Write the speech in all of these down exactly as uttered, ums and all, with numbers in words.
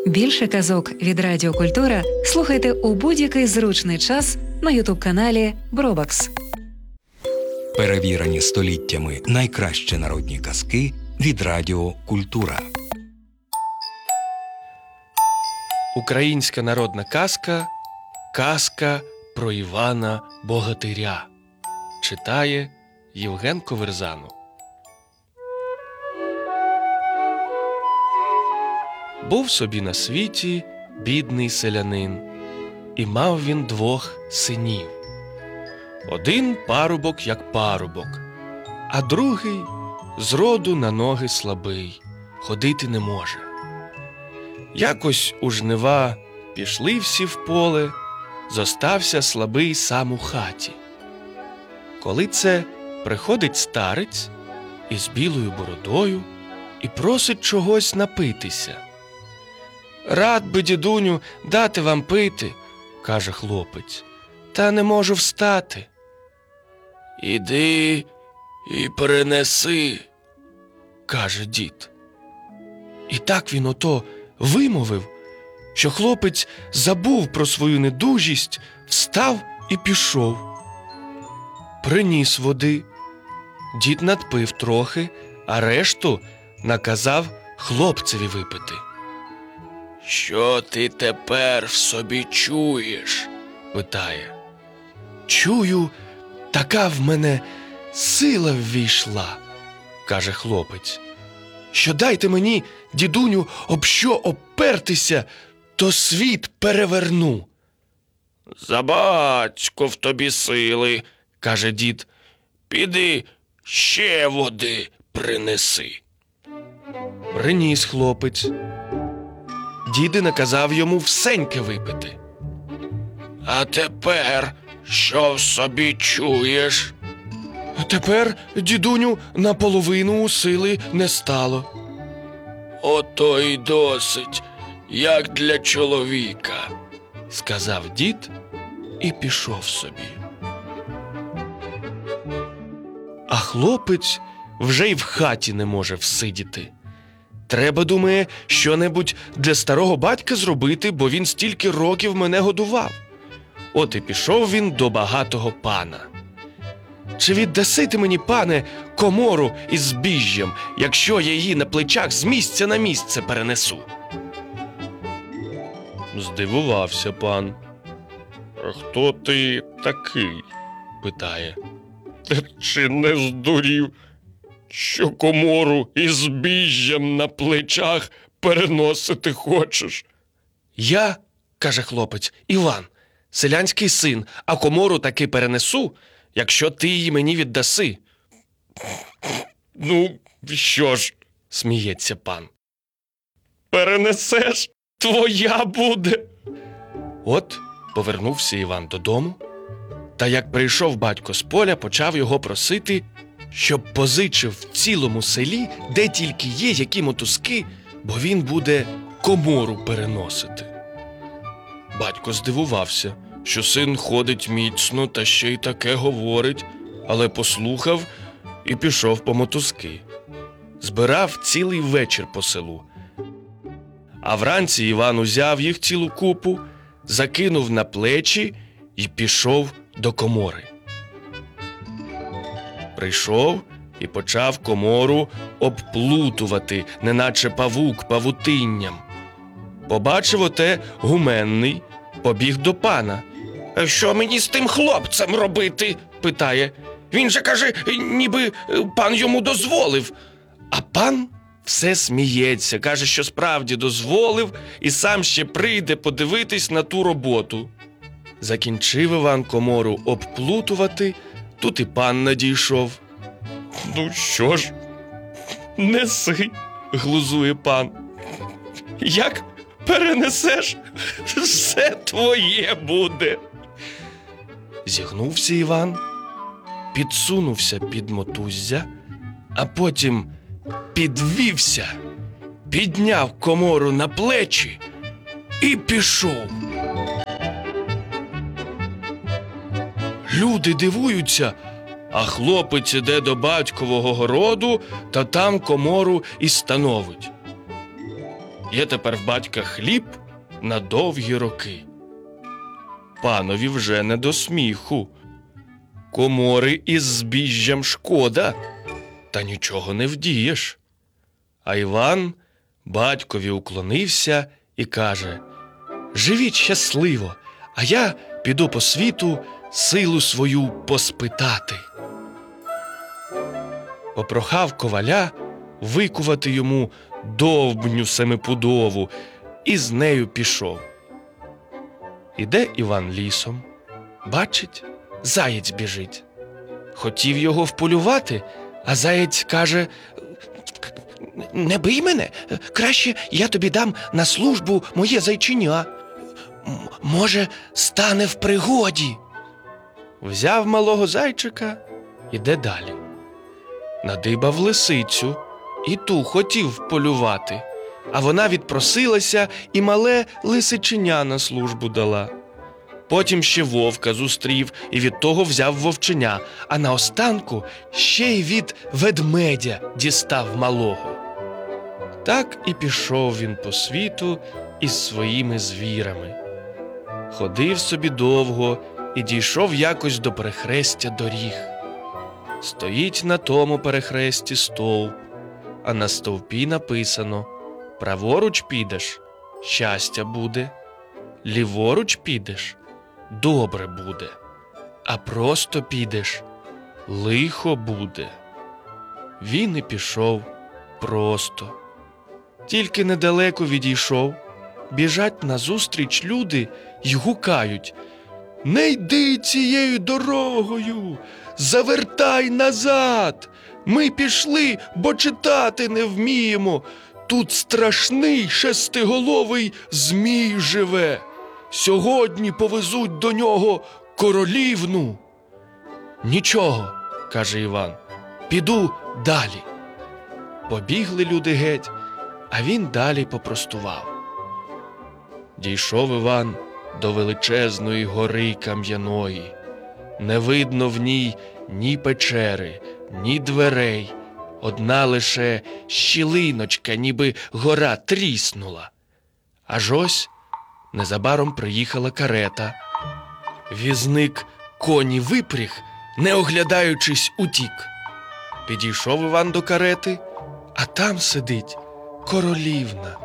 Більше казок від Радіо Культура слухайте у будь-який зручний час на ютуб-каналі Бробакс. Перевірені століттями найкращі народні казки від Радіо Культура. Українська народна казка «Казка про Івана Богатиря». Читає Євген Коверзанов. Був собі на світі бідний селянин, і мав він двох синів. Один парубок як парубок, а другий зроду на ноги слабий, ходити не може. Якось у жнива пішли всі в поле, зостався слабий сам у хаті. Коли це приходить старець із білою бородою і просить чогось напитися. «Рад би, дідуню, дати вам пити», – каже хлопець, – «та не можу встати». «Іди і принеси», – каже дід. І так він ото вимовив, що хлопець забув про свою недужість, встав і пішов. Приніс води. Дід надпив трохи, а решту наказав хлопцеві випити. «Що ти тепер в собі чуєш?» – питає. «Чую, така в мене сила ввійшла», – каже хлопець, «що дайте мені, дідуню, об що опертися, то світ переверну». «Забацько в тобі сили», – каже дід, «піди ще води принеси». Приніс хлопець. Діди наказав йому всеньке випити. «А тепер що в собі чуєш?» «Тепер, дідуню, наполовину сили не стало». «Ото й досить, як для чоловіка», – сказав дід і пішов собі. А хлопець вже й в хаті не може всидіти. Треба, думає, що-небудь для старого батька зробити, бо він стільки років мене годував. От і пішов він до багатого пана. «Чи віддаси ти мені, пане, комору із збіжжям, якщо я її на плечах з місця на місце перенесу?» Здивувався пан. «А хто ти такий?» – питає. «Чи не здурів, що комору із збіжжям на плечах переносити хочеш?» «Я, – каже хлопець, – Іван, селянський син, а комору таки перенесу, якщо ти її мені віддаси». «Ну, що ж, – сміється пан, – перенесеш, твоя буде». От повернувся Іван додому, та як прийшов батько з поля, почав його просити, щоб позичив в цілому селі, де тільки є які мотузки, бо він буде комору переносити. Батько здивувався, що син ходить міцно та ще й таке говорить, але послухав і пішов по мотузки. Збирав цілий вечір по селу. А вранці Іван узяв їх цілу купу, закинув на плечі і пішов до комори. Прийшов і почав комору обплутувати, неначе павук павутинням. Побачив оте гуменний, побіг до пана. «Що мені з тим хлопцем робити?» – питає. «Він же, каже, ніби пан йому дозволив». А пан все сміється, каже, що справді дозволив і сам ще прийде подивитись на ту роботу. Закінчив Іван комору обплутувати, тут і пан надійшов. «Ну що ж, неси», – глузує пан. «Як перенесеш, все твоє буде». Зігнувся Іван, підсунувся під мотуззя, а потім підвівся, підняв комору на плечі і пішов. Люди дивуються, а хлопець іде до батькового городу та там комору і становить. Є тепер в батька хліб на довгі роки. Панові вже не до сміху. Комори із збіжжям шкода, та нічого не вдієш. А Іван батькові уклонився і каже: «Живіть щасливо, а я піду по світу силу свою поспитати». Попрохав коваля викувати йому довбню семипудову і з нею пішов. Іде Іван лісом, бачить, заєць біжить. Хотів його вполювати, а заєць каже: «Не бий мене, краще я тобі дам на службу моє зайчиня. М- може, стане в пригоді». Взяв малого зайчика, іде далі. Надибав лисицю, і ту хотів вполювати, а вона відпросилася і мале лисиченя на службу дала. Потім ще вовка зустрів і від того взяв вовченя, а наостанку ще й від ведмедя дістав малого. Так і пішов він по світу із своїми звірами. Ходив собі довго і дійшов якось до перехрестя доріг. Стоїть на тому перехресті стовп, а на стовпі написано: праворуч підеш – щастя буде, ліворуч підеш – добре буде, а просто підеш – лихо буде. Він і пішов просто. Тільки недалеко відійшов, біжать назустріч люди й гукають: «Не йди цією дорогою! Завертай назад! Ми пішли, бо читати не вміємо. Тут страшний шестиголовий змій живе. Сьогодні повезуть до нього королівну». «Нічого», – каже Іван, – «піду далі». Побігли люди геть, а він далі попростував. Дійшов Іван до величезної гори кам'яної. Не видно в ній ні печери, ні дверей. Одна лише щілиночка, ніби гора тріснула. Аж ось незабаром приїхала карета. Візник коні випряг, не оглядаючись, утік. Підійшов Іван до карети, а там сидить королівна,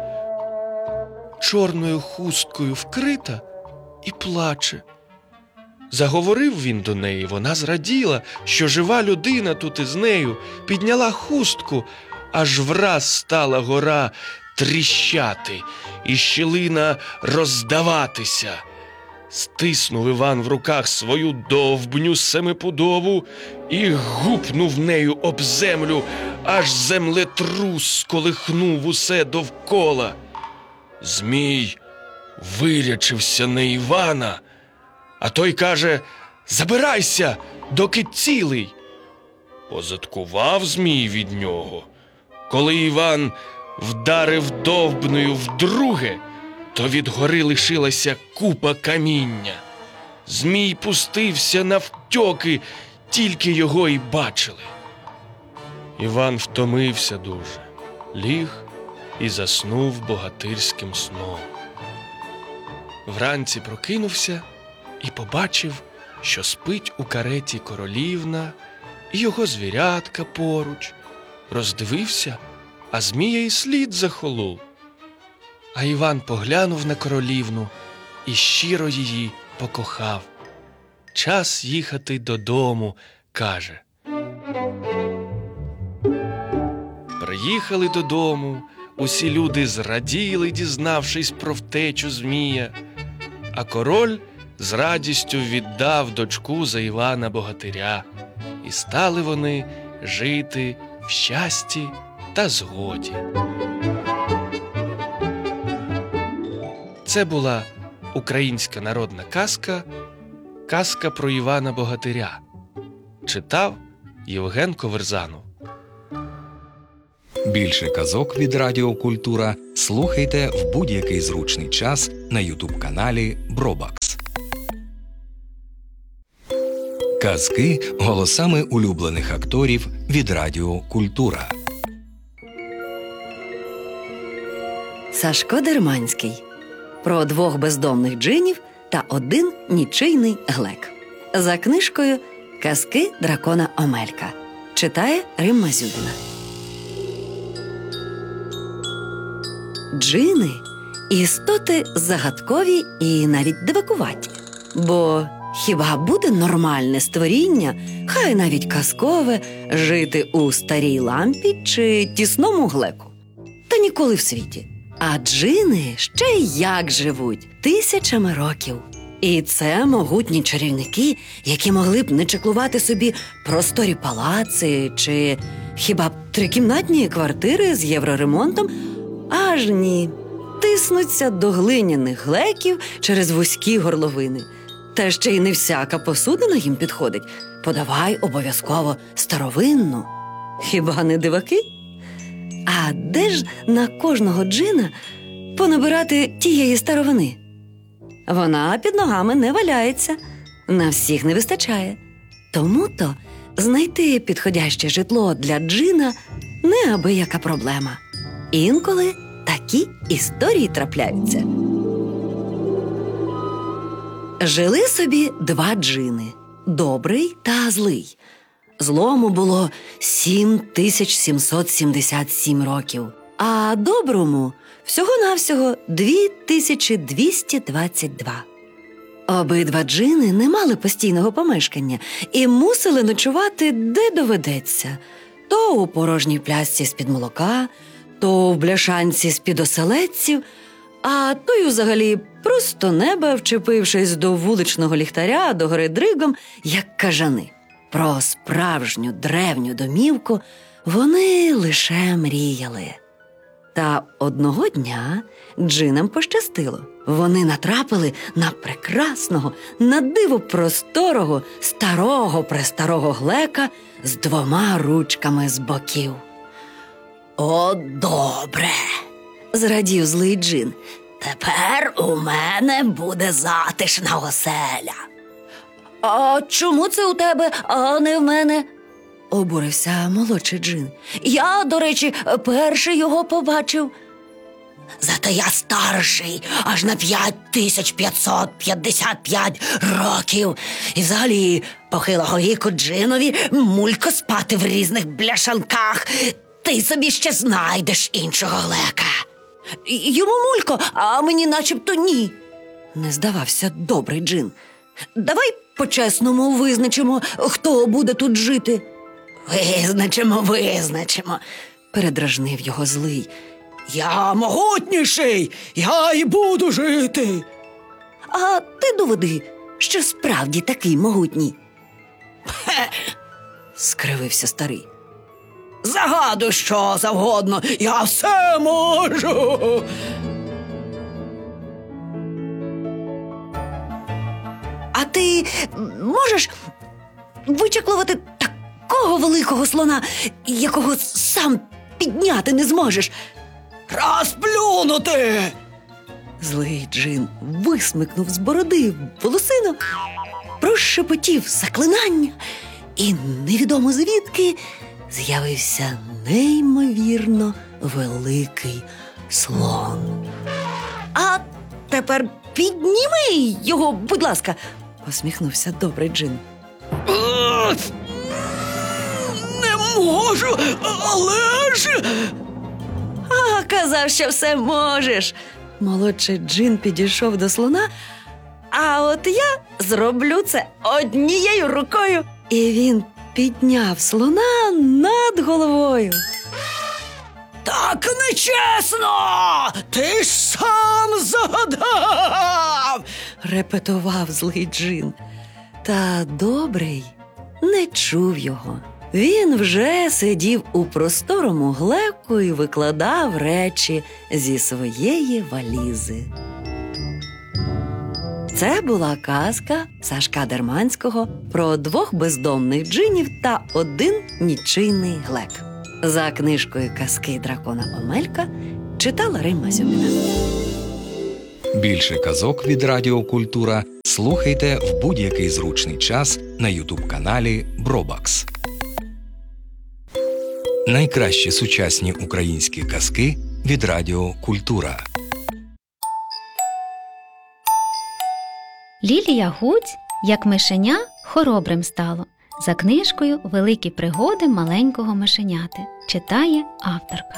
чорною хусткою вкрита, і плаче. Заговорив він до неї, вона зраділа, що жива людина тут із нею, підняла хустку, аж враз стала гора тріщати і щілина роздаватися. Стиснув Іван в руках свою довбню семипудову і гупнув нею об землю, аж землетрус сколихнув усе довкола. Змій вирячився на Івана, а той каже: «Забирайся, доки цілий». Позадкував змій від нього. Коли Іван вдарив довбнею вдруге, то від гори лишилася купа каміння. Змій пустився навтьоки, тільки його й бачили. Іван втомився дуже, ліг і заснув богатирським сном. Вранці прокинувся і побачив, що спить у кареті королівна і його звірятка поруч. Роздивився, а змія й слід захолов. А Іван поглянув на королівну і щиро її покохав. Час їхати додому, каже. Приїхали додому, усі люди зраділи, дізнавшись про втечу змія, а король з радістю віддав дочку за Івана Богатиря, і стали вони жити в щасті та згоді. Це була українська народна казка «Казка про Івана Богатиря». Читав Євген Коверзанов. Більше казок від Радіо Культура слухайте в будь-який зручний час на ютуб-каналі Бробакс. Казки голосами улюблених акторів від Радіо Культура. Сашко Дерманський. Про двох бездомних джинів та один нічийний глек. За книжкою «Казки дракона Омелька». Читає Римма Зюбіна. Джини – істоти загадкові і навіть дивакуваті. Бо хіба буде нормальне створіння, хай навіть казкове, жити у старій лампі чи тісному глеку? Та ніколи в світі. А джини ще й як живуть тисячами років. І це могутні чарівники, які могли б не чеклувати собі просторі палаци чи хіба б трикімнатні квартири з євроремонтом. Аж ні. Тиснуться до глиняних глеків через вузькі горловини. Та ще й не всяка посудина їм підходить. Подавай обов'язково старовинну. Хіба не диваки? А де ж на кожного джина понабирати тієї старовини? Вона під ногами не валяється, на всіх не вистачає. Тому-то знайти підходяще житло для джина – неабияка проблема. Інколи такі історії трапляються. Жили собі два джини – добрий та злий. Злому було сім тисяч сімсот сімдесят сім років, а доброму всього-навсього дві тисячі двісті двадцять два. Обидва джини не мали постійного помешкання і мусили ночувати де доведеться. То у порожній плясці з-під молока, то в бляшанці з-під оселедців, а то й взагалі просто неба, вчепившись до вуличного ліхтаря, до гори дригом, як кажани. Про справжню древню домівку вони лише мріяли. Та одного дня джинам пощастило. Вони натрапили на прекрасного, на диво просторого, старого-престарого глека з двома ручками з боків. «О, добре!» – зрадів злий джин. «Тепер у мене буде затишна оселя». «А чому це у тебе, а не в мене?» – обурився молодший джин. «Я, до речі, перший його побачив». «Зате я старший, аж на п'ять тисяч п'ятсот п'ятдесят п'ять років. І взагалі похилого віку джинові мулько спати в різних бляшанках. Ти собі ще знайдеш іншого глека». «Йому мулько, а мені начебто ні», – не здавався добрий джин. «Давай по-чесному визначимо, хто буде тут жити». «Визначимо, визначимо», – передражнив його злий. «Я могутніший, я й буду жити». «А ти доведи, що справді такий могутній». «Хе!» – скривився старий. «Загадуй що завгодно, я все можу». «А ти можеш вичеклувати такого великого слона, якого сам підняти не зможеш?» «Розплюнути!» Злий джин висмикнув з бороди волосину, прошепотів заклинання, і невідомо звідки з'явився неймовірно великий слон. «А тепер підніми його, будь ласка», – посміхнувся добрий джин. «Не можу, але ж...» «А, казав, що все можеш». Молодший джин підійшов до слона, а от я зроблю це однією рукою. І він підняв слона над головою. «Так нечесно! Ти ж сам загадав!» – репетував злий джин. Та добрий не чув його. Він вже сидів у просторому глеку і викладав речі зі своєї валізи. Це була казка Сашка Дерманського про двох бездомних джинів та один нічийний глек. За книжкою «Казки дракона Омелька» читала Римма Зюбіна. Більше казок від Радіо Культура слухайте в будь-який зручний час на ютуб-каналі Бробакс. Найкращі сучасні українські казки від Радіо Культура. Лілія Гуць, як мишеня, хоробрим стало. За книжкою «Великі пригоди маленького мишеняти» читає авторка.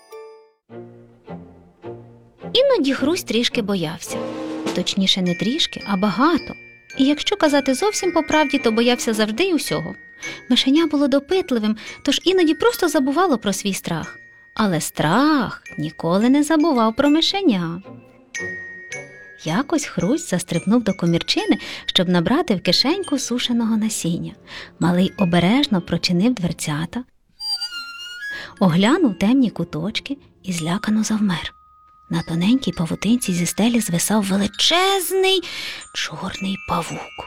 Іноді Хрусь трішки боявся. Точніше, не трішки, а багато. І якщо казати зовсім по правді, то боявся завжди й усього. Мишеня було допитливим, тож іноді просто забувало про свій страх. Але страх ніколи не забував про мишеня. Якось Хрусь застрибнув до комірчини, щоб набрати в кишеньку сушеного насіння. Малий обережно прочинив дверцята, оглянув темні куточки і злякано завмер. На тоненькій павутинці зі стелі звисав величезний чорний павук.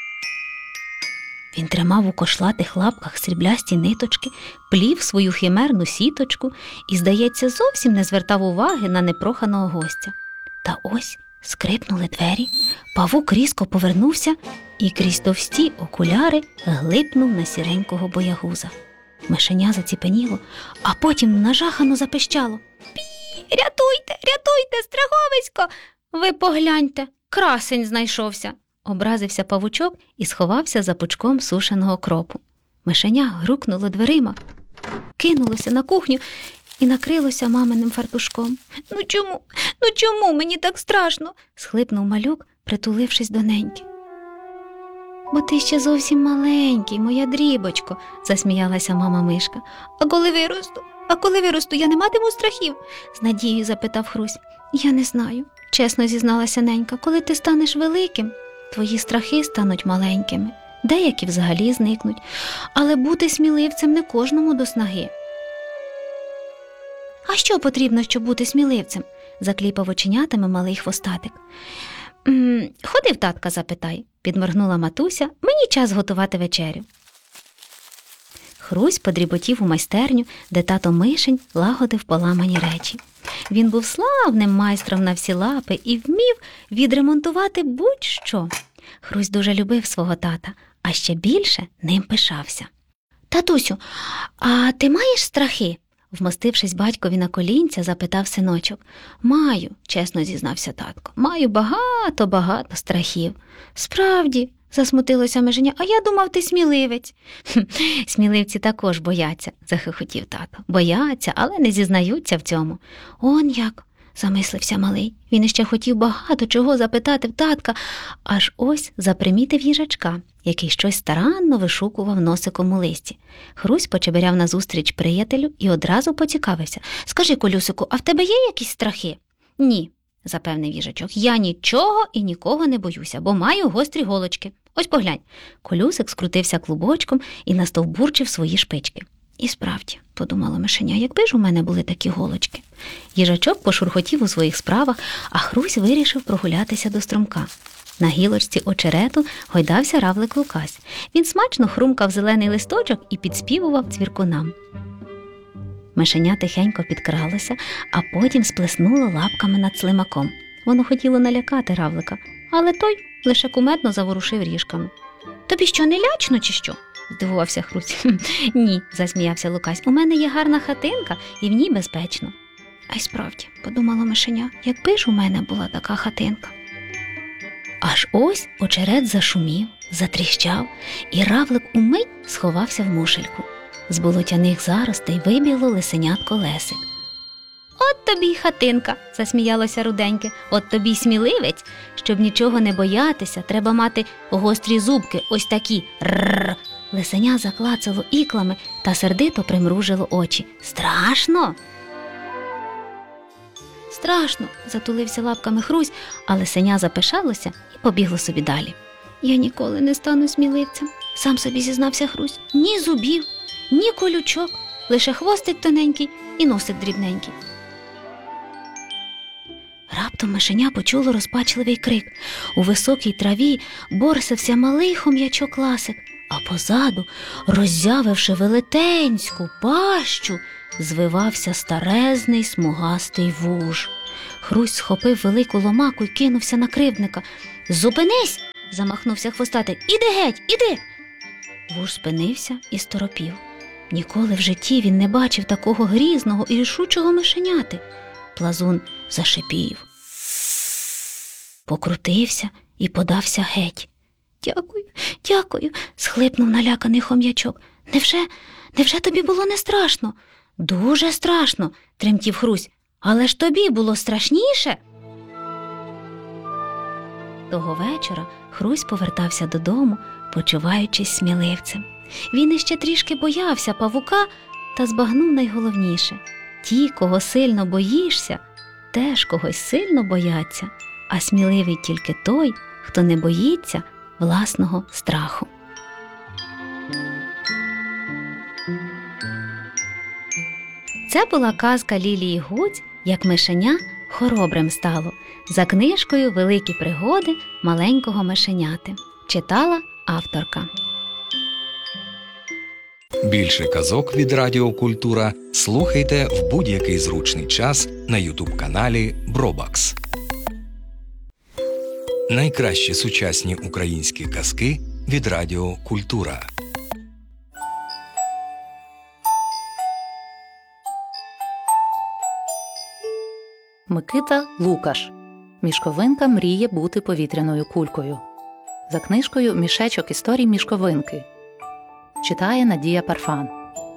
Він тримав у кошлатих лапках сріблясті ниточки, плів свою химерну сіточку і, здається, зовсім не звертав уваги на непроханого гостя. Та ось скрипнули двері, павук різко повернувся і крізь товсті окуляри глипнув на сіренького боягуза. Мишеня заціпеніло, а потім нажахано запищало: «Пі! Рятуйте, рятуйте, страховисько! Ви погляньте, красень знайшовся!» Образився павучок і сховався за пучком сушеного кропу. Мишеня грукнуло дверима, кинулося на кухню і накрилося маминим фартушком. «Ну чому? Ну чому мені так страшно?» – схлипнув малюк, притулившись до неньки. «Бо ти ще зовсім маленький, моя дрібочко», – засміялася мама мишка. «А коли виросту? А коли виросту, я не матиму страхів?» – з надією запитав Хрусь. «Я не знаю», – чесно зізналася ненька. «Коли ти станеш великим, твої страхи стануть маленькими, деякі взагалі зникнуть. Але бути сміливцем не кожному до снаги». «А що потрібно, щоб бути сміливцем?» – закліпав оченятами малий хвостатик. «М-м, ходи в татка запитай», – підморгнула матуся. «Мені час готувати вечерю». Хрусь подріботів у майстерню, де тато Мишень лагодив поламані речі. Він був славним майстром на всі лапи і вмів відремонтувати будь-що. Хрусь дуже любив свого тата, а ще більше ним пишався. «Татусю, а ти маєш страхи?» Вмостившись батькові на колінця, запитав синочок. «Маю», – чесно зізнався татко, – «маю багато-багато страхів». «Справді», – засмутилося мишеня, – «а я думав, ти сміливець». «Сміливці також бояться», – захихотів тато. «Бояться, але не зізнаються в цьому». «Он як», – замислився малий. Він іще хотів багато чого запитати в татка, аж ось запримітив їжачка, який щось старанно вишукував носиком у листі. Хрусь почеберяв назустріч приятелю і одразу поцікавився. «Скажи, Колюсику, а в тебе є якісь страхи?» «Ні», – запевнив їжачок, – «я нічого і нікого не боюся, бо маю гострі голочки. Ось поглянь». Колюсик скрутився клубочком і настовбурчив свої шпички. «І справді», – подумала мишеня, – якби ж у мене були такі голочки». Їжачок пошурхотів у своїх справах, а Хрусь вирішив прогулятися до струмка. На гілочці очерету гойдався равлик Лукась. Він смачно хрумкав зелений листочок і підспівував цвіркунам. Мишеня тихенько підкралося, а потім сплеснуло лапками над слимаком. Воно хотіло налякати равлика, але той лише кумедно заворушив ріжками. «Тобі що, не лячно чи що?» – здивувався Хрусь. «Ні», – засміявся Лукась, – «у мене є гарна хатинка і в ній безпечно». «А й справді», – подумала мишеня, – «якби ж у мене була така хатинка». Аж ось очерет зашумів, затріщав, і равлик умить сховався в мушельку. З болотяних заростей вибігло лисенятко Лесик. «От тобі й хатинка», – засміялося руденьке, – «от тобі й сміливець. Щоб нічого не боятися, треба мати гострі зубки, ось такі. Рррр». Лисеня заклацало іклами та сердито примружило очі. «Страшно?» «Страшно», – затулився лапками Хрусь, а лисеня запишалося і побігло собі далі. «Я ніколи не стану сміливцем», – сам собі зізнався Хрусь. «Ні зубів, ні колючок, лише хвостик тоненький і носик дрібненький». Раптом мишеня почуло розпачливий крик. У високій траві борсався малий хом'ячок Ласик, а позаду, роззявивши велетенську пащу, звивався старезний смугастий вуж. Хрусь схопив велику ломаку й кинувся на кривдника. «Зупинись!» – замахнувся хвостатик. «Іди геть, іди!» Вуж спинився і сторопів. Ніколи в житті він не бачив такого грізного і рішучого мишеняти. Плазун зашипів, покрутився і подався геть. «Дякую, дякую», – схлипнув наляканий хом'ячок. «Невже, невже тобі було не страшно?» «Дуже страшно», – тремтів Хрусь. «Але ж тобі було страшніше?» Того вечора Хрусь повертався додому, почуваючись сміливцем. Він іще трішки боявся павука та збагнув найголовніше. Ті, кого сильно боїшся, теж когось сильно бояться, а сміливий тільки той, хто не боїться власного страху. Це була казка Лілії Гуць «Як мишеня хоробрим стало» за книжкою «Великі пригоди маленького мишеняти». Читала авторка. Більше казок від Радіо Культура слухайте в будь-який зручний час на ютуб-каналі Бробакс. Найкращі сучасні українські казки від Радіо Культура. Микита Лукаш. Мішковинка мріє бути повітряною кулькою. За книжкою «Мішечок історій Мішковинки». Читає Надія Парфан.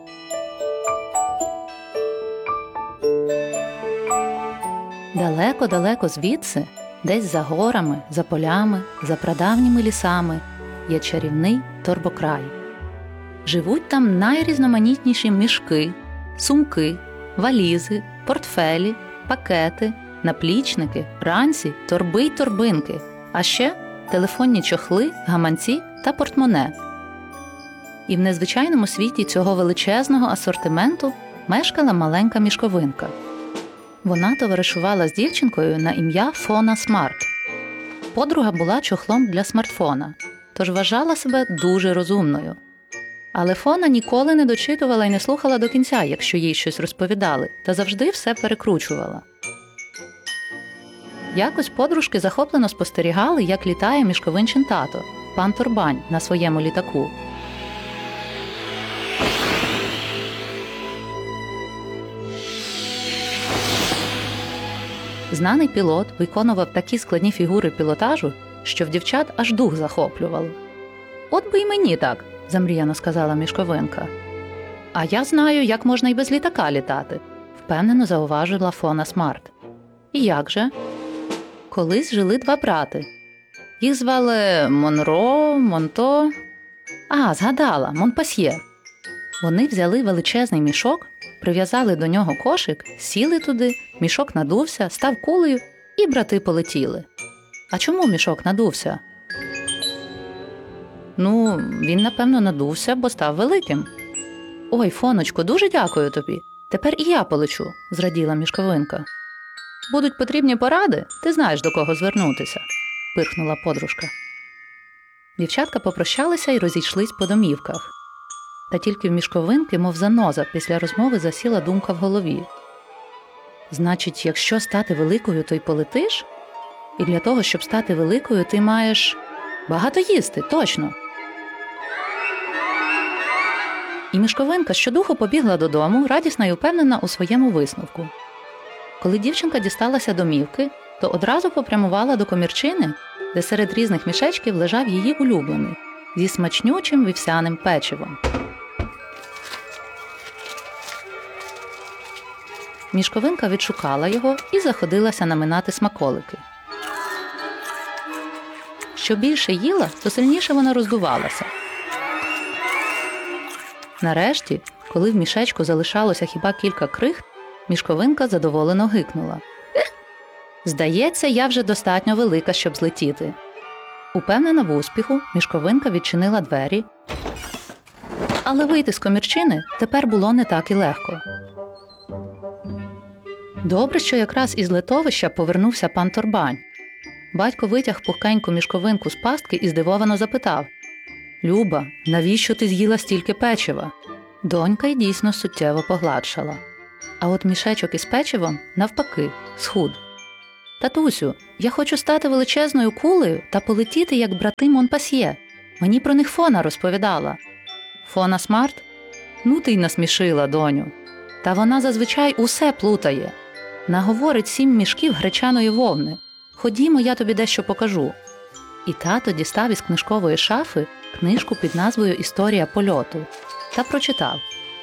Далеко-далеко звідси, десь за горами, за полями, за прадавніми лісами, є чарівний торбокрай. Живуть там найрізноманітніші мішки, сумки, валізи, портфелі, пакети, наплічники, ранці, торби й торбинки, а ще телефонні чохли, гаманці та портмоне. І в незвичайному світі цього величезного асортименту мешкала маленька мішковинка. Вона товаришувала з дівчинкою на ім'я Фона Смарт. Подруга була чохлом для смартфона, тож вважала себе дуже розумною. Але Фона ніколи не дочитувала і не слухала до кінця, якщо їй щось розповідали, та завжди все перекручувала. Якось подружки захоплено спостерігали, як літає мішковинчин тато, пан Торбань, на своєму літаку. Знаний пілот виконував такі складні фігури пілотажу, що в дівчат аж дух захоплювало. «От би й мені так», – замріяно сказала мішковинка. «А я знаю, як можна й без літака літати», – впевнено зауважила Фона Смарт. «І як же?» Колись жили два брати. Їх звали Монро, Монто... А, згадала, Монпасьє. Вони взяли величезний мішок, прив'язали до нього кошик, сіли туди, мішок надувся, став кулею, і брати полетіли. А чому мішок надувся? Ну, він, напевно, надувся, бо став великим. «Ой, Фоночко, дуже дякую тобі. Тепер і я полечу», – зраділа мішковинка. «Будуть потрібні поради, ти знаєш, до кого звернутися», – пирхнула подружка. Дівчатка попрощалися і розійшлись по домівках. Та тільки в мішковинки, мов заноза, після розмови засіла думка в голові. «Значить, якщо стати великою, то й полетиш? І для того, щоб стати великою, ти маєш багато їсти, точно!» І мішковинка щодуху побігла додому, радісна й упевнена у своєму висновку. Коли дівчинка дісталася домівки, то одразу попрямувала до комірчини, де серед різних мішечків лежав її улюблений зі смачнючим вівсяним печивом. Мішковинка відшукала його і заходилася наминати смаколики. Що більше їла, то сильніше вона роздувалася. Нарешті, коли в мішечку залишалося хіба кілька крихт, мішковинка задоволено гикнула. «Ех, здається, я вже достатньо велика, щоб злетіти». Упевнена в успіху, мішковинка відчинила двері, але вийти з комірчини тепер було не так і легко. Добре, що якраз із литовища повернувся пан Торбань. Батько витяг пухкеньку мішковинку з пастки і здивовано запитав: «Люба, навіщо ти з'їла стільки печива?» Донька й дійсно суттєво погладшала. А от мішечок із печивом, навпаки, схуд. «Татусю, я хочу стати величезною кулею та полетіти, як брати Монпасьє. Мені про них Фона розповідала». «Фона Смарт? Ну ти й насмішила, доню. Та вона зазвичай усе плутає. Наговорить сім мішків гречаної вовни. Ходімо, я тобі дещо покажу. І тато дістав із книжкової шафи книжку під назвою «Історія польоту» та прочитав.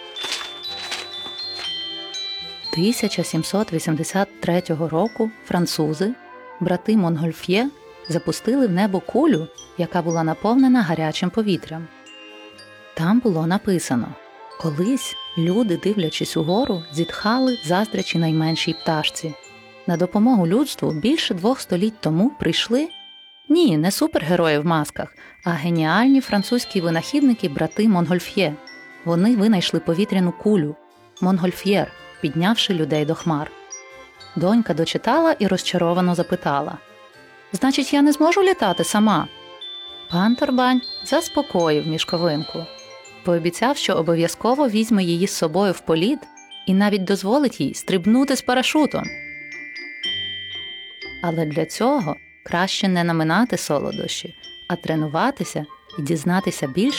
тисяча сімсот вісімдесят третього року французи, брати Монгольф'є, запустили в небо кулю, яка була наповнена гарячим повітрям. Там було написано: колись люди, дивлячись угору, зітхали, заздрячи найменшій пташці. На допомогу людству більше двох століть тому прийшли ні, не супергерої в масках, а геніальні французькі винахідники брати Монгольф'є. Вони винайшли повітряну кулю – Монгольф'єр, піднявши людей до хмар. Донька дочитала і розчаровано запитала: «Значить, я не зможу літати сама?» Пан Торбань заспокоїв мішковинку. Пообіцяв, що обов'язково візьме її з собою в політ і навіть дозволить їй стрибнути з парашутом. Але для цього краще не наминати солодощі, а тренуватися і дізнатися більше